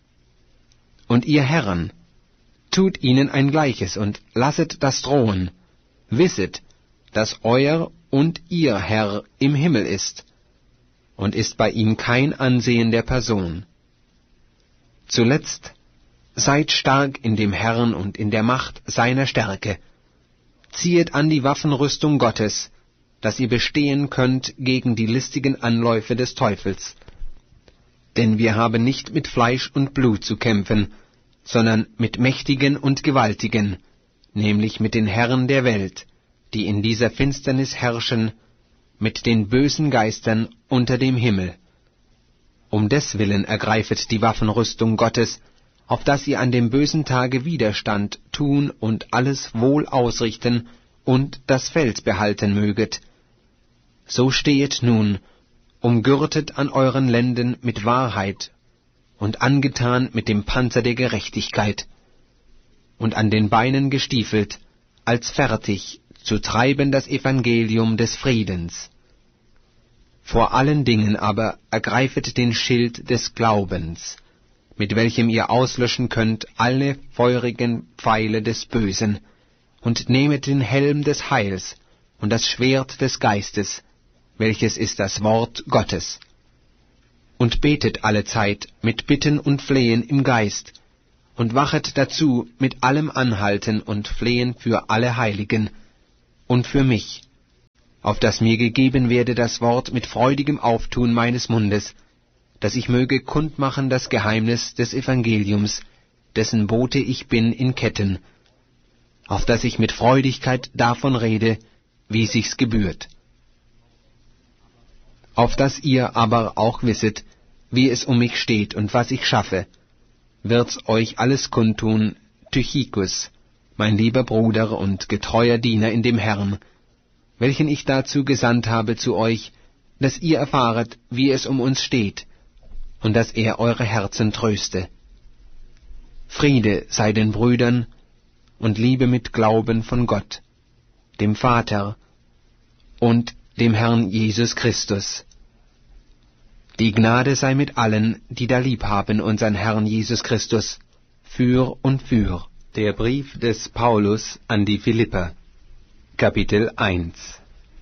Und ihr Herren, tut ihnen ein Gleiches und lasset das drohen, wisset, dass euer und ihr Herr im Himmel ist, und ist bei ihm kein Ansehen der Person. Zuletzt, seid stark in dem Herrn und in der Macht seiner Stärke, ziehet an die Waffenrüstung Gottes, dass ihr bestehen könnt gegen die listigen Anläufe des Teufels. Denn wir haben nicht mit Fleisch und Blut zu kämpfen, sondern mit Mächtigen und Gewaltigen, nämlich mit den Herren der Welt, die in dieser Finsternis herrschen, mit den bösen Geistern unter dem Himmel. Um deswillen ergreifet die Waffenrüstung Gottes, auf dass ihr an dem bösen Tage Widerstand tun und alles wohl ausrichten und das Feld behalten möget. So stehet nun, umgürtet an euren Lenden mit Wahrheit und angetan mit dem Panzer der Gerechtigkeit und an den Beinen gestiefelt, als fertig zu treiben das Evangelium des Friedens. Vor allen Dingen aber ergreifet den Schild des Glaubens, mit welchem ihr auslöschen könnt alle feurigen Pfeile des Bösen, und nehmet den Helm des Heils und das Schwert des Geistes, welches ist das Wort Gottes. Und betet allezeit mit Bitten und Flehen im Geist, und wachet dazu mit allem Anhalten und Flehen für alle Heiligen und für mich, auf dass mir gegeben werde das Wort mit freudigem Auftun meines Mundes, dass ich möge kundmachen das Geheimnis des Evangeliums, dessen Bote ich bin in Ketten, auf dass ich mit Freudigkeit davon rede, wie sich's gebührt. Auf dass ihr aber auch wisset, wie es um mich steht und was ich schaffe, wird's euch alles kundtun, Tychikus, mein lieber Bruder und getreuer Diener in dem Herrn, welchen ich dazu gesandt habe zu euch, dass ihr erfahret, wie es um uns steht, und dass er eure Herzen tröste. Friede sei den Brüdern und Liebe mit Glauben von Gott, dem Vater und dem Herrn Jesus Christus. Die Gnade sei mit allen, die da lieb haben unseren Herrn Jesus Christus, für und für. Der Brief des Paulus an die Philipper, Kapitel eins.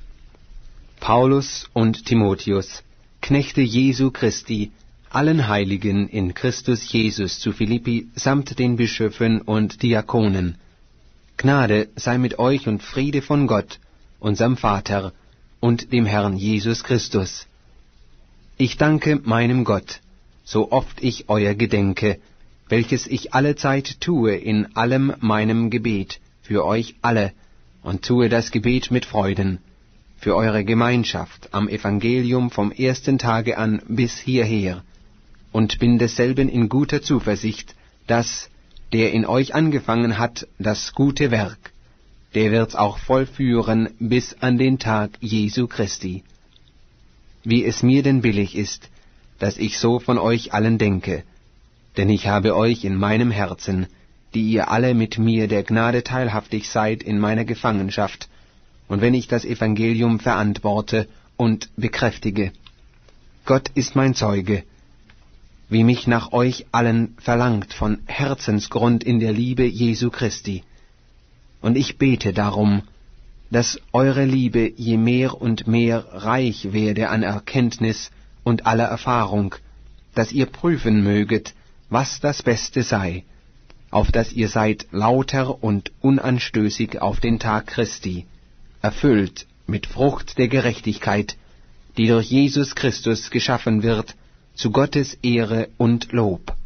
Paulus und Timotheus, Knechte Jesu Christi, allen Heiligen in Christus Jesus zu Philippi samt den Bischöfen und Diakonen. Gnade sei mit euch und Friede von Gott, unserem Vater, und dem Herrn Jesus Christus. Ich danke meinem Gott, so oft ich euer gedenke, welches ich allezeit tue in allem meinem Gebet für euch alle, und tue das Gebet mit Freuden, für eure Gemeinschaft am Evangelium vom ersten Tage an bis hierher, und bin desselben in guter Zuversicht, dass, der in euch angefangen hat, das gute Werk, der wird's auch vollführen bis an den Tag Jesu Christi. Wie es mir denn billig ist, dass ich so von euch allen denke, denn ich habe euch in meinem Herzen, die ihr alle mit mir der Gnade teilhaftig seid in meiner Gefangenschaft, und wenn ich das Evangelium verantworte und bekräftige. Gott ist mein Zeuge, wie mich nach euch allen verlangt von Herzensgrund in der Liebe Jesu Christi. Und ich bete darum, dass eure Liebe je mehr und mehr reich werde an Erkenntnis und aller Erfahrung, dass ihr prüfen möget, was das Beste sei, auf dass ihr seid lauter und unanstößig auf den Tag Christi, erfüllt mit Frucht der Gerechtigkeit, die durch Jesus Christus geschaffen wird, zu Gottes Ehre und Lob.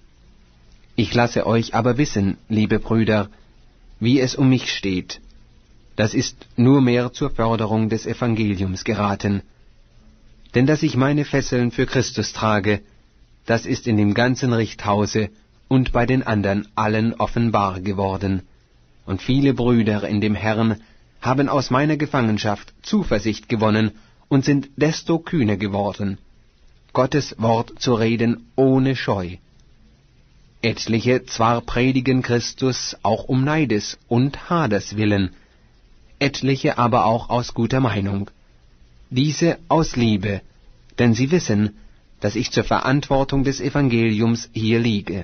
Ich lasse euch aber wissen, liebe Brüder, wie es um mich steht. Das ist nur mehr zur Förderung des Evangeliums geraten. Denn dass ich meine Fesseln für Christus trage, das ist in dem ganzen Richthause und bei den anderen allen offenbar geworden. Und viele Brüder in dem Herrn haben aus meiner Gefangenschaft Zuversicht gewonnen und sind desto kühner geworden, Gottes Wort zu reden ohne Scheu. Etliche zwar predigen Christus auch um Neides und Haders willen, etliche aber auch aus guter Meinung, diese aus Liebe, denn sie wissen, dass ich zur Verantwortung des Evangeliums hier liege.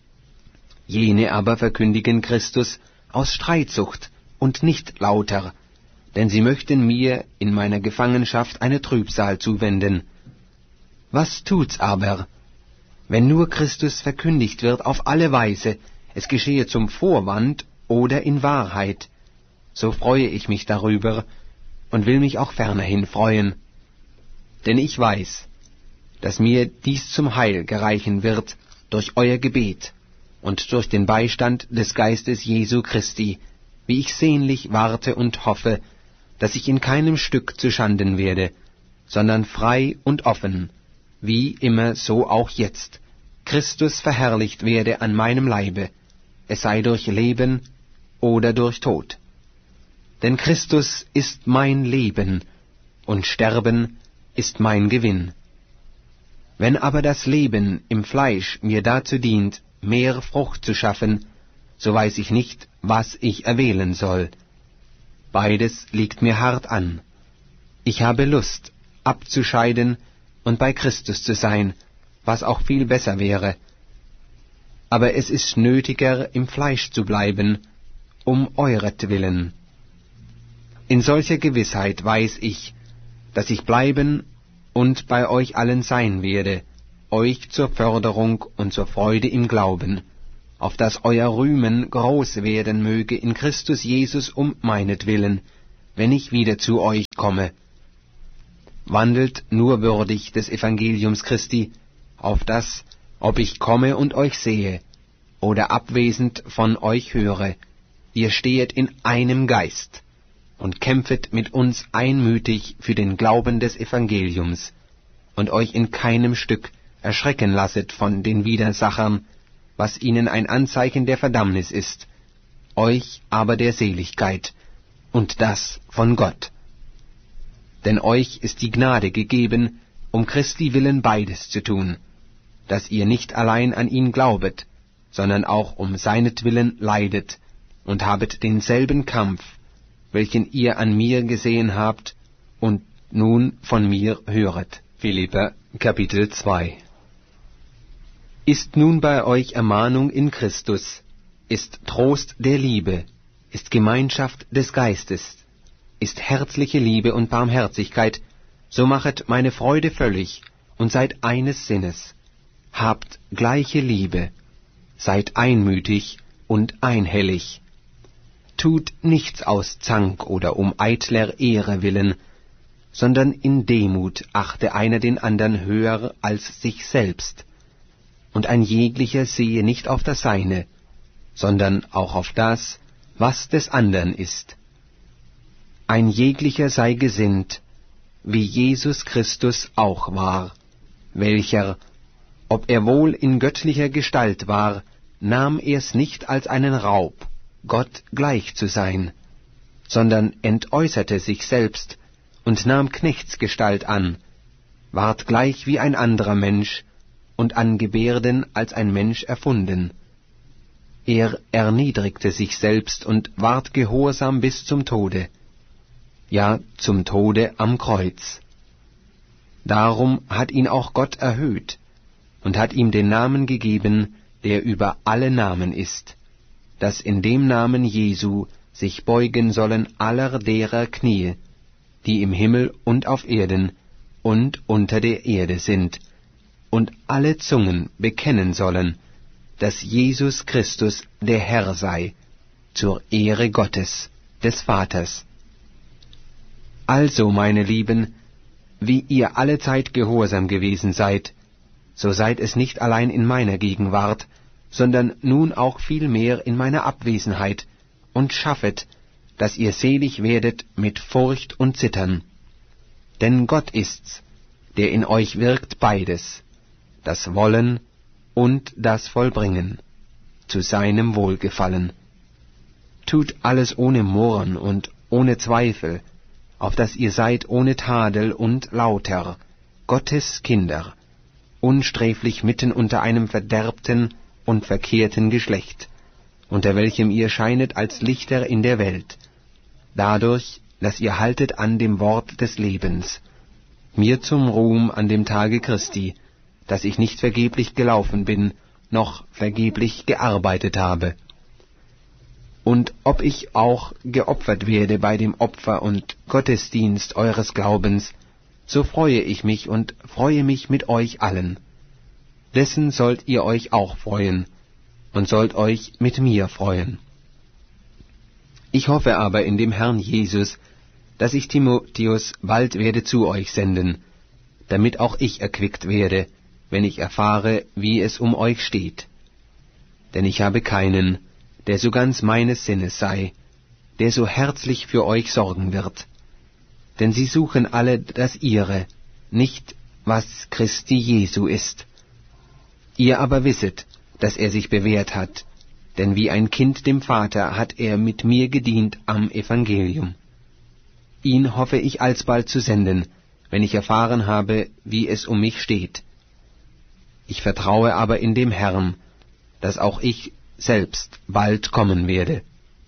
Jene aber verkündigen Christus aus Streitsucht und nicht lauter, denn sie möchten mir in meiner Gefangenschaft eine Trübsal zuwenden. Was tut's aber, wenn nur Christus verkündigt wird auf alle Weise, es geschehe zum Vorwand oder in Wahrheit, so freue ich mich darüber und will mich auch fernerhin freuen. Denn ich weiß, dass mir dies zum Heil gereichen wird durch euer Gebet und durch den Beistand des Geistes Jesu Christi, wie ich sehnlich warte und hoffe, dass ich in keinem Stück zuschanden werde, sondern frei und offen, wie immer so auch jetzt, Christus verherrlicht werde an meinem Leibe, es sei durch Leben oder durch Tod. Denn Christus ist mein Leben, und Sterben ist mein Gewinn. Wenn aber das Leben im Fleisch mir dazu dient, mehr Frucht zu schaffen, so weiß ich nicht, was ich erwählen soll. Beides liegt mir hart an. Ich habe Lust, abzuscheiden und bei Christus zu sein, was auch viel besser wäre. Aber es ist nötiger, im Fleisch zu bleiben, um euretwillen. In solcher Gewissheit weiß ich, dass ich bleiben und bei euch allen sein werde, euch zur Förderung und zur Freude im Glauben, auf dass euer Rühmen groß werden möge in Christus Jesus um meinetwillen, wenn ich wieder zu euch komme. Wandelt nur würdig des Evangeliums Christi, auf dass, ob ich komme und euch sehe, oder abwesend von euch höre, ihr stehet in einem Geist und kämpfet mit uns einmütig für den Glauben des Evangeliums und euch in keinem Stück erschrecken lasset von den Widersachern, was ihnen ein Anzeichen der Verdammnis ist, euch aber der Seligkeit, und das von Gott. Denn euch ist die Gnade gegeben, um Christi willen beides zu tun, dass ihr nicht allein an ihn glaubet, sondern auch um seinetwillen leidet, und habet denselben Kampf, welchen ihr an mir gesehen habt und nun von mir höret. Philipper Kapitel zwei. Ist nun bei euch Ermahnung in Christus, ist Trost der Liebe, ist Gemeinschaft des Geistes, ist herzliche Liebe und Barmherzigkeit, so machet meine Freude völlig und seid eines Sinnes, habt gleiche Liebe, seid einmütig und einhellig. Tut nichts aus Zank oder um eitler Ehre willen, sondern in Demut achte einer den andern höher als sich selbst, und ein jeglicher sehe nicht auf das Seine, sondern auch auf das, was des andern ist. Ein jeglicher sei gesinnt, wie Jesus Christus auch war, welcher, ob er wohl in göttlicher Gestalt war, nahm er's nicht als einen Raub, Gott gleich zu sein, sondern entäußerte sich selbst und nahm Knechtsgestalt an, ward gleich wie ein anderer Mensch und an Gebärden als ein Mensch erfunden. Er erniedrigte sich selbst und ward gehorsam bis zum Tode, ja, zum Tode am Kreuz. Darum hat ihn auch Gott erhöht und hat ihm den Namen gegeben, der über alle Namen ist, dass in dem Namen Jesu sich beugen sollen aller derer Knie, die im Himmel und auf Erden und unter der Erde sind, und alle Zungen bekennen sollen, dass Jesus Christus der Herr sei, zur Ehre Gottes, des Vaters. Also, meine Lieben, wie ihr allezeit gehorsam gewesen seid, so seid es nicht allein in meiner Gegenwart, sondern nun auch vielmehr in meiner Abwesenheit, und schaffet, dass ihr selig werdet mit Furcht und Zittern. Denn Gott ist's, der in euch wirkt beides, das Wollen und das Vollbringen, zu seinem Wohlgefallen. Tut alles ohne Murren und ohne Zweifel, auf dass ihr seid ohne Tadel und lauter, Gottes Kinder, unsträflich mitten unter einem verderbten und verkehrten Geschlecht, unter welchem ihr scheinet als Lichter in der Welt, dadurch, dass ihr haltet an dem Wort des Lebens, mir zum Ruhm an dem Tage Christi, dass ich nicht vergeblich gelaufen bin, noch vergeblich gearbeitet habe. Und ob ich auch geopfert werde bei dem Opfer und Gottesdienst eures Glaubens, so freue ich mich und freue mich mit euch allen. Dessen sollt ihr euch auch freuen und sollt euch mit mir freuen. Ich hoffe aber in dem Herrn Jesus, dass ich Timotheus bald werde zu euch senden, damit auch ich erquickt werde, wenn ich erfahre, wie es um euch steht. Denn ich habe keinen, der so ganz meines Sinnes sei, der so herzlich für euch sorgen wird. Denn sie suchen alle das ihre, nicht was Christi Jesu ist. Ihr aber wisset, dass er sich bewährt hat, denn wie ein Kind dem Vater hat er mit mir gedient am Evangelium. Ihn hoffe ich alsbald zu senden, wenn ich erfahren habe, wie es um mich steht. Ich vertraue aber in dem Herrn, dass auch ich selbst bald kommen werde.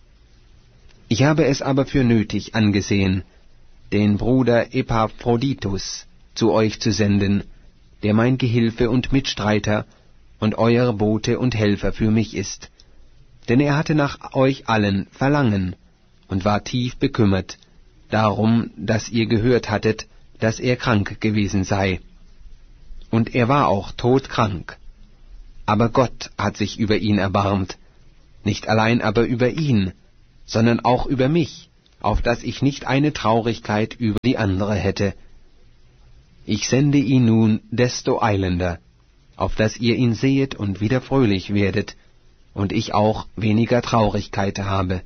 Ich habe es aber für nötig angesehen, den Bruder Epaphroditus zu euch zu senden, der mein Gehilfe und Mitstreiter und euer Bote und Helfer für mich ist. Denn er hatte nach euch allen Verlangen und war tief bekümmert, darum, dass ihr gehört hattet, dass er krank gewesen sei. Und er war auch todkrank. aber Gott hat sich über ihn erbarmt, nicht allein aber über ihn, sondern auch über mich, auf dass ich nicht eine Traurigkeit über die andere hätte. Ich sende ihn nun desto eilender, auf dass ihr ihn sehet und wieder fröhlich werdet, und ich auch weniger Traurigkeit habe.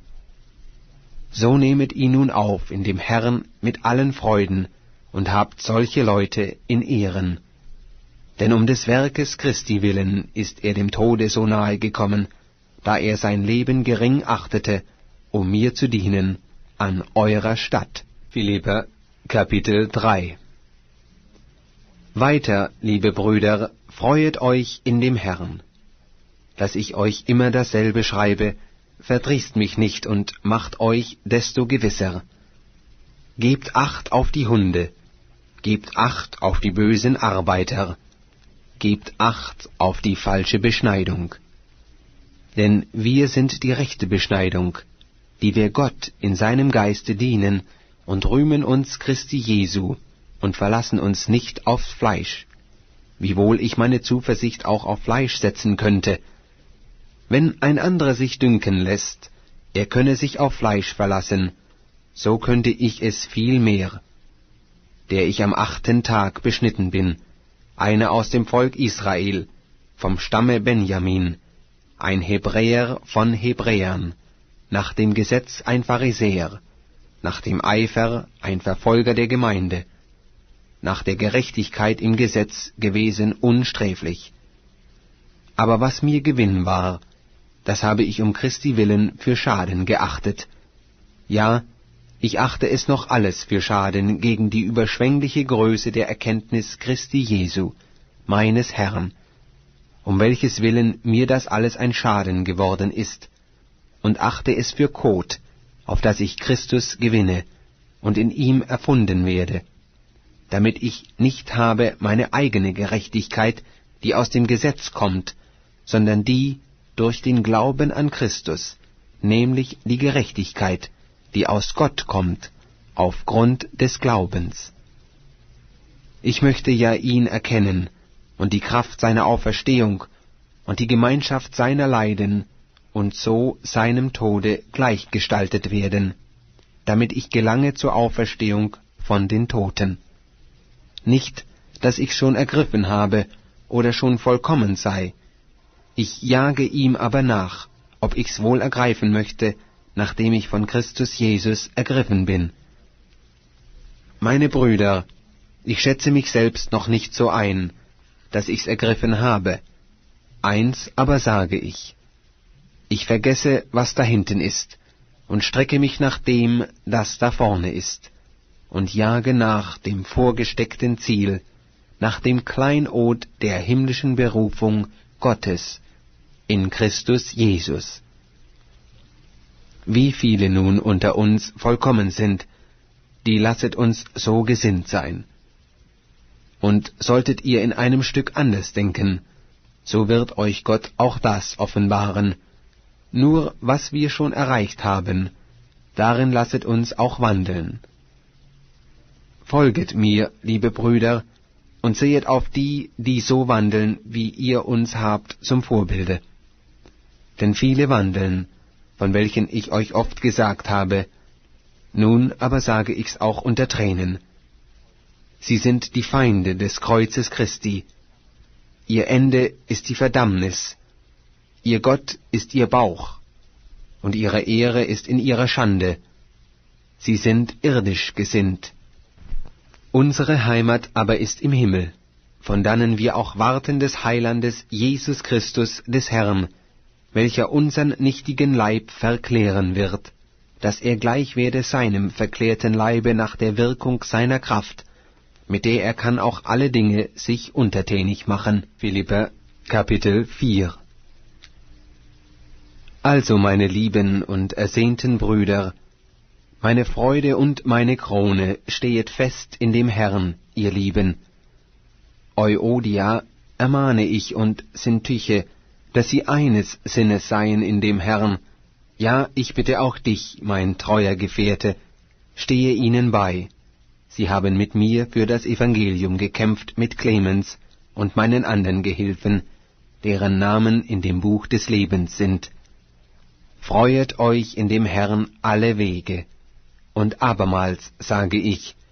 So nehmet ihn nun auf in dem Herrn mit allen Freuden, und habt solche Leute in Ehren. Denn um des Werkes Christi willen ist er dem Tode so nahe gekommen, da er sein Leben gering achtete, um mir zu dienen an eurer Stadt. Philipper, Kapitel drei. Weiter, liebe Brüder, freuet euch in dem Herrn. Dass ich euch immer dasselbe schreibe, verdrießt mich nicht und macht euch desto gewisser. Gebt Acht auf die Hunde, gebt Acht auf die bösen Arbeiter, gebt Acht auf die falsche Beschneidung. Denn wir sind die rechte Beschneidung, die wir Gott in seinem Geiste dienen und rühmen uns Christi Jesu und verlassen uns nicht aufs Fleisch, wiewohl ich meine Zuversicht auch auf Fleisch setzen könnte. Wenn ein anderer sich dünken lässt, er könne sich auf Fleisch verlassen, so könnte ich es viel mehr, der ich am achten Tag beschnitten bin, einer aus dem Volk Israel, vom Stamme Benjamin, ein Hebräer von Hebräern, nach dem Gesetz ein Pharisäer, nach dem Eifer ein Verfolger der Gemeinde, nach der Gerechtigkeit im Gesetz gewesen unsträflich. Aber was mir Gewinn war, das habe ich um Christi willen für Schaden geachtet. Ja, ich achte es noch alles für Schaden gegen die überschwängliche Größe der Erkenntnis Christi Jesu, meines Herrn, um welches Willen mir das alles ein Schaden geworden ist, und achte es für Kot, auf dass ich Christus gewinne und in ihm erfunden werde, damit ich nicht habe meine eigene Gerechtigkeit, die aus dem Gesetz kommt, sondern die durch den Glauben an Christus, nämlich die Gerechtigkeit, die aus Gott kommt, aufgrund des Glaubens. Ich möchte ja ihn erkennen und die Kraft seiner Auferstehung und die Gemeinschaft seiner Leiden und so seinem Tode gleichgestaltet werden, damit ich gelange zur Auferstehung von den Toten. Nicht, dass ich schon ergriffen habe oder schon vollkommen sei, ich jage ihm aber nach, ob ich's wohl ergreifen möchte, nachdem ich von Christus Jesus ergriffen bin. Meine Brüder, ich schätze mich selbst noch nicht so ein, dass ich's ergriffen habe. Eins aber sage ich: Ich vergesse, was da hinten ist, und strecke mich nach dem, das da vorne ist, und jage nach dem vorgesteckten Ziel, nach dem Kleinod der himmlischen Berufung Gottes in Christus Jesus. Wie viele nun unter uns vollkommen sind, die lasset uns so gesinnt sein. Und solltet ihr in einem Stück anders denken, so wird euch Gott auch das offenbaren. Nur was wir schon erreicht haben, darin lasset uns auch wandeln. Folget mir, liebe Brüder, und sehet auf die, die so wandeln, wie ihr uns habt, zum Vorbilde. Denn viele wandeln, von welchen ich euch oft gesagt habe, nun aber sage ich's auch unter Tränen. Sie sind die Feinde des Kreuzes Christi. Ihr Ende ist die Verdammnis, ihr Gott ist ihr Bauch, und ihre Ehre ist in ihrer Schande. Sie sind irdisch gesinnt. Unsere Heimat aber ist im Himmel, von dannen wir auch warten des Heilandes Jesus Christus des Herrn, welcher unsern nichtigen Leib verklären wird, dass er gleich werde seinem verklärten Leibe nach der Wirkung seiner Kraft, mit der er kann auch alle Dinge sich untertänig machen. Philipper, Kapitel vier. Also, meine lieben und ersehnten Brüder, meine Freude und meine Krone stehet fest in dem Herrn, ihr Lieben. Euodia ermahne ich und Syntyche, dass sie eines Sinnes seien in dem Herrn. Ja, ich bitte auch dich, mein treuer Gefährte, stehe ihnen bei. Sie haben mit mir für das Evangelium gekämpft mit Clemens und meinen anderen Gehilfen, deren Namen in dem Buch des Lebens sind. Freuet euch in dem Herrn alle Wege. Und abermals sage ich,